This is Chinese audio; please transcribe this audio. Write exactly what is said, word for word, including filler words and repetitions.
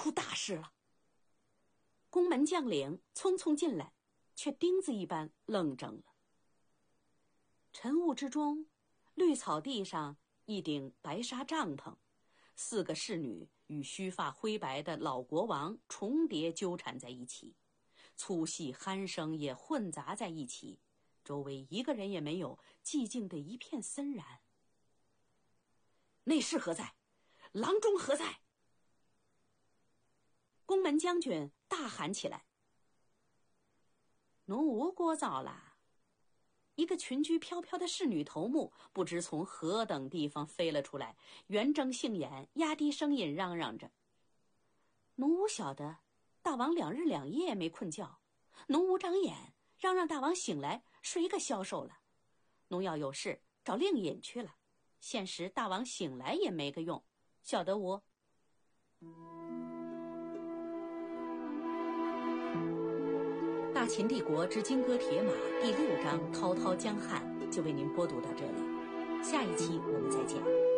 出大事了。宫门将领匆匆进来，却钉子一般愣怔了。晨雾之中，绿草地上一顶白纱帐篷，四个侍女与须发灰白的老国王重叠纠缠在一起，粗细鼾声也混杂在一起，周围一个人也没有，寂静的一片森然。内侍何在？郎中何在？宫门将军大喊起来。奴无聒噪了。一个裙裾飘飘的侍女头目不知从何等地方飞了出来，圆睁杏眼，压低声音嚷嚷着：奴无晓得大王两日两夜没困觉，奴无长眼，让让大王醒来睡个消瘦了。奴要有事找令尹去了，现时大王醒来也没个用，晓得无？大秦帝国之金戈铁马第六章滔滔江汉就为您播读到这里，下一期我们再见。